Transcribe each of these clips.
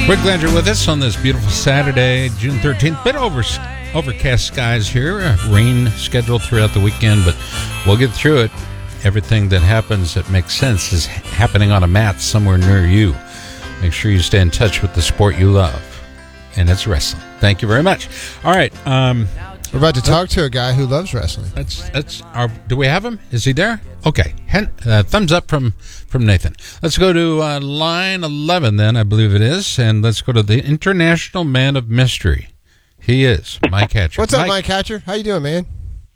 We're glad you're with us on this beautiful Saturday, June 13th. Bit overcast skies here. Rain scheduled throughout the weekend, but we'll get through it. Everything that happens that makes sense is happening on a mat somewhere near you. Make sure you stay in touch with the sport you love, and it's wrestling. Thank you very much. All right. We're about to talk to a guy who loves wrestling. That's our. Do we have him? Is he there? Okay. Thumbs up from Nathan. Let's go to line 11 then, I believe it is, and let's go to the International Man of Mystery. He is Mike Hatcher. What's up, Mike Hatcher? How you doing, man?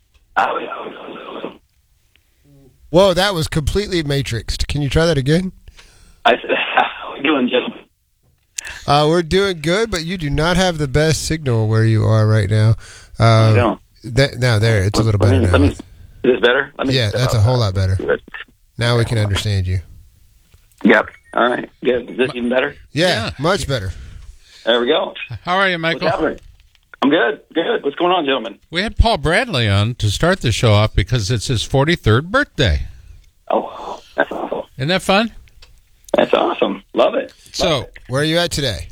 Whoa, that was completely matrixed. Can you try that again? I said, how are you doing, gentlemen? We're doing good, but you do not have the best signal where you are right now. No. Now there, it's a little better now. Is this better? Yeah, that's a whole lot better. Now we can understand you. Yep. All right. Good. Is this even better? Yeah, much better. There we go. How are you, Michael? What's happening? I'm good. Good. What's going on, gentlemen? We had Paul Bradley on to start the show off because it's his 43rd birthday. Oh, that's awesome. Isn't that fun? That's awesome. Love it. Where are you at today?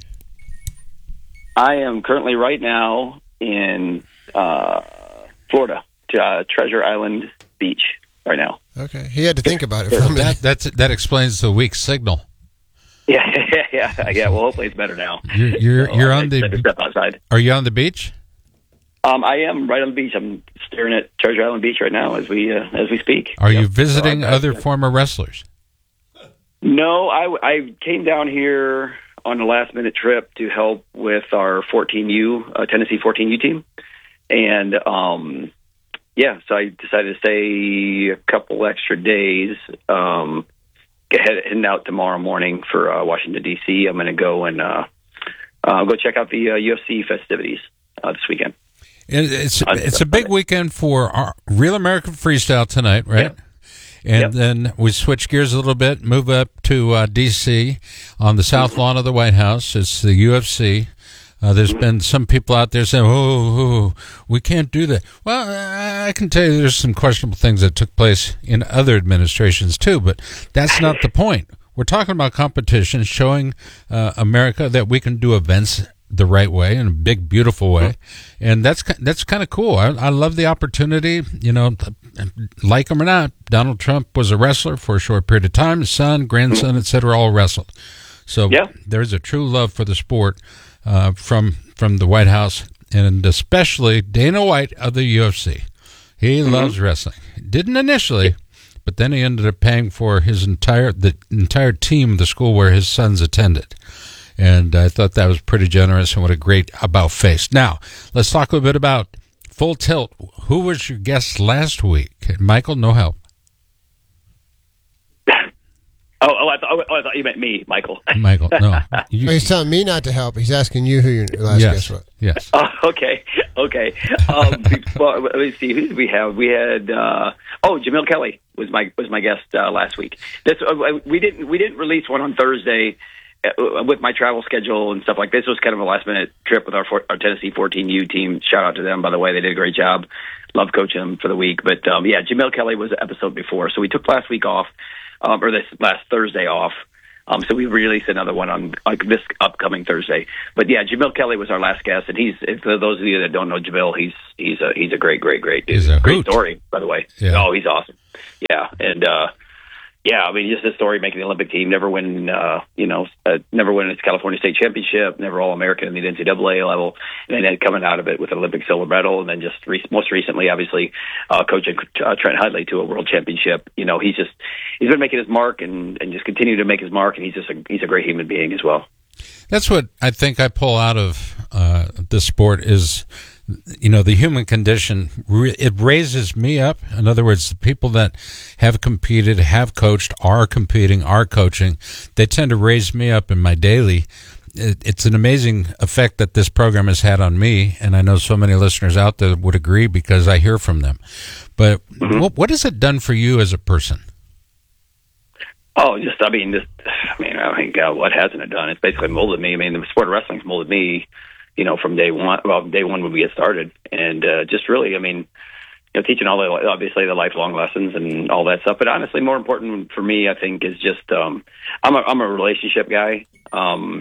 I am currently right now in Florida, Treasure Island Beach right now. Okay. He had to think about it for a minute. That explains the weak signal. Yeah. Well, hopefully it's better now. You're on the. Step outside. Are you on the beach? I am right on the beach. I'm staring at Treasure Island Beach right now as we speak. Are you visiting other former wrestlers? No, I came down here on a last-minute trip to help with our 14U, Tennessee 14U team. And, so I decided to stay a couple extra days, heading out tomorrow morning for Washington, D.C. I'm going to go and go check out the UFC festivities this weekend. It's a big weekend for our Real American Freestyle tonight, right? Yeah. And then we switch gears a little bit, move up to D.C. on the south lawn of the White House. It's the UFC. There's been some people out there saying, oh, we can't do that. Well, I can tell you there's some questionable things that took place in other administrations too, but that's not the point. We're talking about competition, showing America that we can do events the right way, in a big, beautiful way, and that's kind of cool. I love the opportunity. Like him or not, Donald Trump was a wrestler for a short period of time. His son, grandson, etc., all wrestled. So there's a true love for the sport from the White House, and especially Dana White of the UFC. He loves wrestling. Didn't initially, but then he ended up paying for the entire team, the school where his sons attended. And I thought that was pretty generous, and what a great about-face. Now, let's talk a little bit about Full Tilt. Who was your guest last week? Michael, no help. I thought you meant me, Michael. Michael, no. He's telling me not to help. He's asking you who your last guest was. Yes. Okay. Let me see. Who did we have? We had Jamil Kelly was my guest last week. We didn't release one on Thursday. With my travel schedule and stuff like this, was kind of a last-minute trip with our Tennessee 14U team. Shout out to them, by the way. They did a great job. Love coaching them for the week. But, Jamil Kelly was the episode before. So we took last week off, or this last Thursday off. So we released another one on this upcoming Thursday. But, Jamil Kelly was our last guest. And for those of you that don't know Jamil, he's a great dude. He's a great story, by the way. Yeah. Oh, he's awesome. Yeah, and just his story, making the Olympic team, never win its California State Championship, never All-American in the NCAA level, and then coming out of it with an Olympic silver medal, and then just most recently, obviously, coaching Trent Hudley to a world championship. He's been making his mark and just continue to make his mark, and he's a great human being as well. That's what I think I pull out of this sport is, the human condition. It raises me up. In other words, the people that have competed, have coached, are competing, are coaching, they tend to raise me up in my daily. It's an amazing effect that this program has had on me, and I know so many listeners out there would agree because I hear from them. But what has it done for you as a person? Oh, I think what hasn't it done? It's basically molded me. I mean, the sport of wrestling's molded me, from day one. Well, day one when we get started, and just really, teaching all obviously the lifelong lessons and all that stuff. But honestly, more important for me, I think, is just I'm a relationship guy.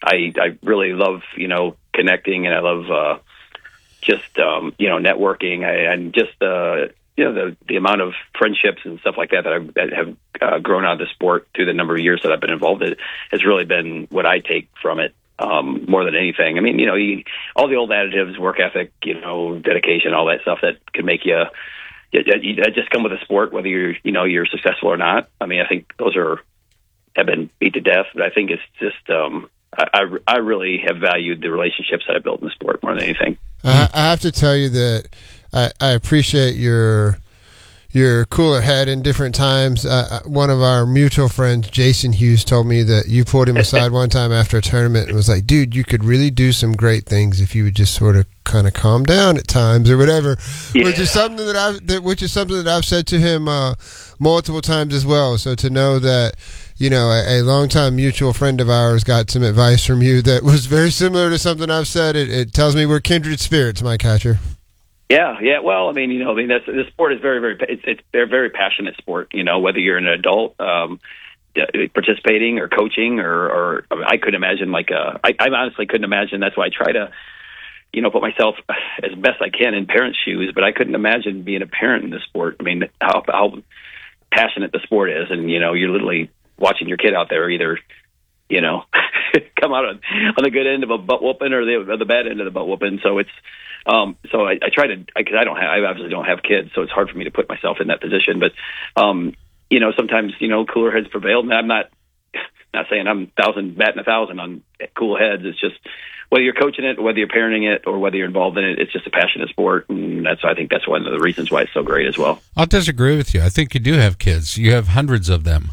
I really love, connecting, and I love just networking, and just the amount of friendships and stuff like that that have grown out of the sport through the number of years that I've been involved in has really been what I take from it more than anything. I mean, all the old additives, work ethic, dedication, all that stuff that can make you that just come with a sport, whether you're successful or not. I mean, I think those have been beat to death, but I think it's just I really have valued the relationships that I built in the sport more than anything. I have to tell you that I appreciate your cooler head in different times. One of our mutual friends, Jason Hughes, told me that you pulled him aside one time after a tournament and was like, dude, you could really do some great things if you would just sort of kind of calm down at times or whatever, which is something that I've said to him multiple times as well. So to know that, a longtime mutual friend of ours got some advice from you that was very similar to something I've said, it tells me we're kindred spirits, Mike Hatcher. Yeah. Well, that's the sport is very, very. It's a very passionate sport. Whether you're an adult participating or coaching, or I couldn't imagine I honestly couldn't imagine. That's why I try to, put myself as best I can in parents' shoes. But I couldn't imagine being a parent in the sport. I mean, how passionate the sport is, and you're literally watching your kid out there either, come out on the good end of a butt whooping or the bad end of the butt whooping. So it's. So I try to, because I obviously don't have kids, so it's hard for me to put myself in that position. But, sometimes, cooler heads prevail. And I'm not saying I'm batting 1,000 on cool heads. It's just whether you're coaching it, whether you're parenting it, or whether you're involved in it, it's just a passionate sport. And I think that's one of the reasons why it's so great as well. I'll disagree with you. I think you do have kids. You have hundreds of them.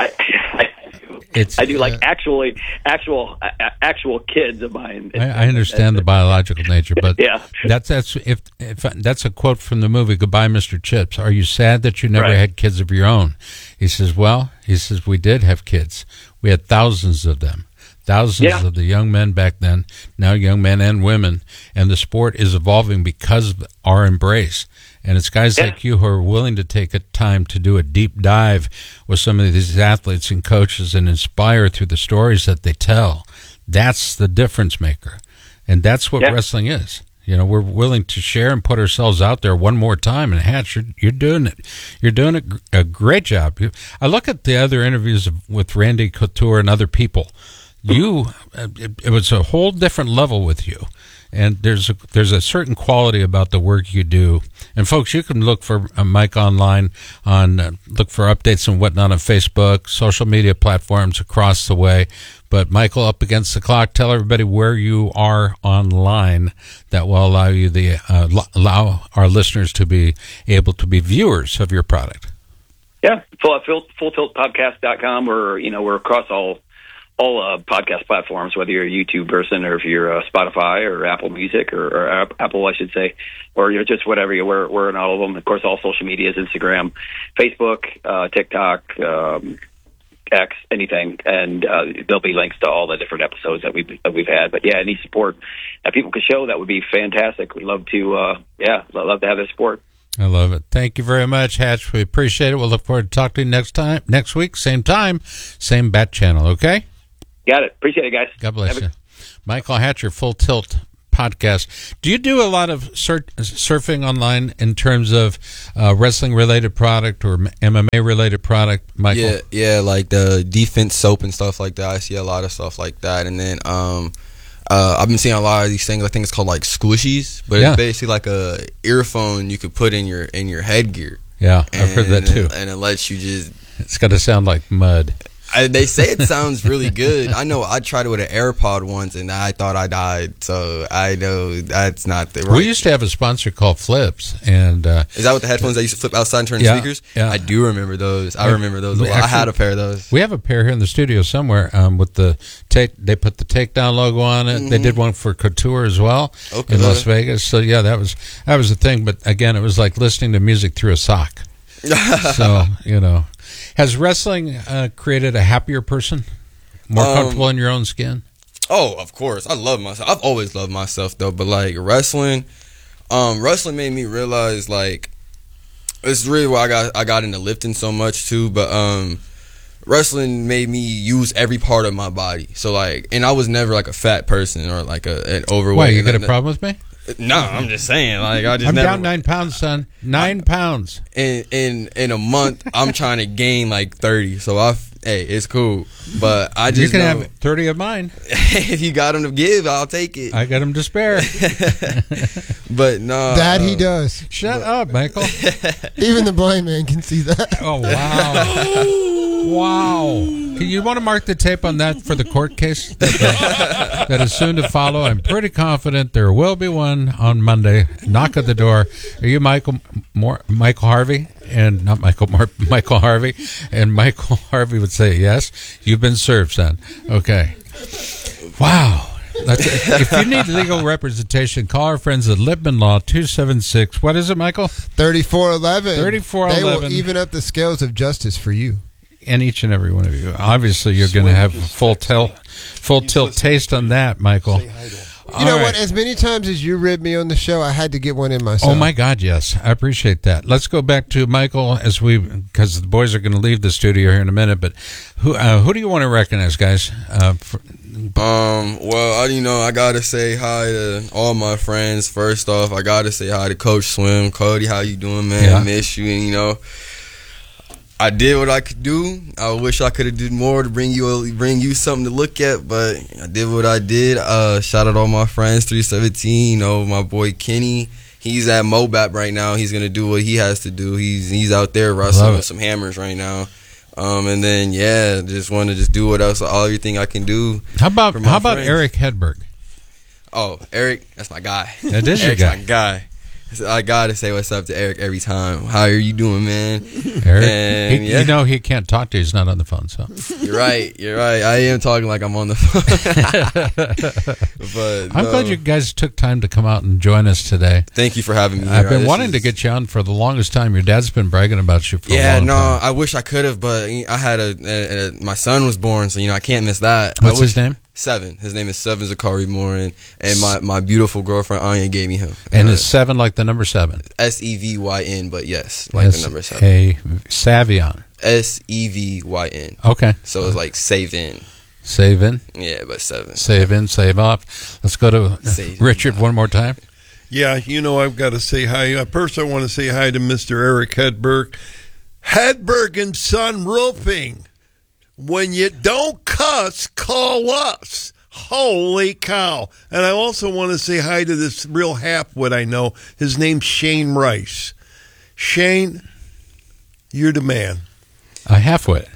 I do, like actual kids of mine. I understand the biological nature, but yeah. That's if that's a quote from the movie Goodbye, Mr. Chips. Are you sad that you never had kids of your own? He says, we did have kids. We had thousands of them. Thousands of the young men back then, now young men and women, and the sport is evolving because of our embrace. And it's guys like you who are willing to take a time to do a deep dive with some of these athletes and coaches and inspire through the stories that they tell. That's the difference maker. And that's what wrestling is. We're willing to share and put ourselves out there one more time. And Hatch, you're doing it. You're doing a great job. I look at the other interviews with Randy Couture and other people. It was a whole different level with you. And there's a certain quality about the work you do. And folks, you can look for Mike online look for updates and whatnot on Facebook, social media platforms across the way. But Michael, Up Against the Clock, tell everybody where you are online that will allow you allow our listeners to be able to be viewers of your product. Yeah, fulltiltpodcast.com, or we're across all podcast platforms, whether you're a YouTube person or if you're Spotify or Apple Music or Apple, I should say, or you're just whatever. We're in all of them. Of course, all social medias, Instagram, Facebook, TikTok, X, anything, and there'll be links to all the different episodes that we've had. But yeah, any support that people could show, that would be fantastic. We'd love to, love to have their support. I love it. Thank you very much, Hatch. We appreciate it. We'll look forward to talking to you next week, same time, same bat channel. Okay. Got it. Appreciate it, guys. God bless you. Michael Hatcher, Full Tilt Podcast. Do you do a lot of surfing online in terms of wrestling-related product or MMA-related product, Michael? Yeah, like the defense soap and stuff like that. I see a lot of stuff like that. And then I've been seeing a lot of these things. I think it's called like squishies, but it's basically like a earphone you could put in your headgear. Yeah, I've heard that too. And it lets you just... It's got to sound like mud. They say it sounds really good. I know I tried it with an AirPod once, and I thought I died. So I know that's not the right. We used to have a sponsor called Flips, and is that what the headphones that used to flip outside and turn the speakers? Yeah, I do remember those. I remember those. Actually, I had a pair of those. We have a pair here in the studio somewhere. With the they put the Takedown logo on it. Mm-hmm. They did one for Couture as well in Las Vegas. So yeah, that was the thing. But again, it was like listening to music through a sock. So has wrestling created a happier person, more comfortable in your own skin? Oh, of course. I love myself. I've always loved myself though, but like wrestling made me realize like it's really why I got into lifting so much too. But wrestling made me use every part of my body. So like, and I was never like a fat person or like an overweight. Why, you got a problem with me? No, I'm just saying. Like, I'm down 9 pounds, son. 9 pounds. In a month, I'm trying to gain like 30. So hey, it's cool. But I just you can have 30 of mine. If you got them to give, I'll take it. I got them to spare. But no, that he does. Shut up, Michael. Even the blind man can see that. Oh wow, wow. Can you want to mark the tape on that for the court case that is soon to follow? I'm pretty confident there will be one on Monday. Knock at the door. Are you Michael Harvey? And not Michael Harvey. And Michael Harvey would say, yes, you've been served, son. Okay. Wow. If you need legal representation, call our friends at Lippman Law, 276. What is it, Michael? 3411. 3411. They will even up the scales of justice for you. And each and every one of you. Obviously, you're going to have full tilt taste on that, Michael. You know what? As many times as you ribbed me on the show, I had to get one in myself. Oh my God, yes, I appreciate that. Let's go back to Michael because the boys are going to leave the studio here in a minute. But who do you want to recognize, guys? Well, I gotta say hi to all my friends. First off, I gotta say hi to Coach Swim. Cody, how you doing, man? Yeah. I miss you. And I did what I could do. I wish I could have did more to bring you something to look at, but I did what I did. Shout out all my friends, 317. My boy Kenny. He's at Mobap right now. He's gonna do what he has to do. He's out there wrestling with some hammers right now. And then just want to do everything I can do. How about Eric Hedberg? Oh, Eric, that's my guy. That is Eric's your guy. my guy. I gotta say what's up to Eric every time. How are you doing, man? Eric, and, he can't talk to you. He's not on the phone. So You're right. I am talking like I'm on the phone. But I'm glad you guys took time to come out and join us today. Thank you for having me. I've been wanting to get you on for the longest time. Your dad's been bragging about you for a long time. I wish I could have, but I had my son was born, so I can't miss that. What's his name? Seven. His name is Seven Zakari Morin, and my beautiful girlfriend Anya gave me him. And is 7 like the number 7? SEVYN, but yes, like the number 7. Savion. SEVYN. Okay. So it's like save in. Save in. Yeah, but 7. Save in, save off. Let's go to Richard one more time. Yeah, I've got to say hi. First, I want to say hi to Mr. Eric Hedberg. Hedberg and Son Roofing. When you don't cuss, call us. Holy cow. And I also want to say hi to this real halfwit I know. His name's Shane Rice. Shane, you're the man. A halfwit.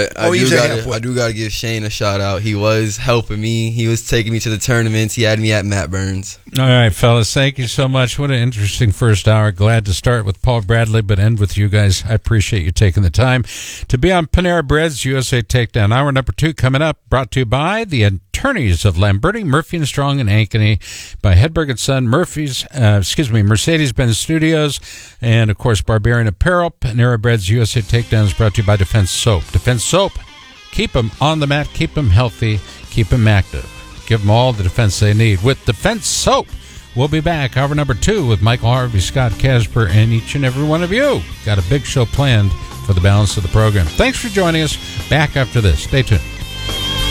I do got to give Shane a shout out. He was helping me. He was taking me to the tournaments. He had me at Matt Burns. All right, fellas. Thank you so much. What an interesting first hour. Glad to start with Paul Bradley, but end with you guys. I appreciate you taking the time to be on Panera Bread's USA Takedown. Hour number 2 coming up, brought to you by the attorneys of Lamberti, Murphy and Strong and Ankeny, by Hedberg and Son, Mercedes-Benz Studios, and of course Barbarian Apparel. Panera Bread's USA Takedown is brought to you by Defense Soap. Defense Soap. Keep them on the mat, keep them healthy, keep them active. Give them all the defense they need with Defense Soap. We'll be back, hour number 2, with Michael Harvey, Scott Casper, and each and every one of you. Got a big show planned for the balance of the program. Thanks for joining us. Back after this. Stay tuned.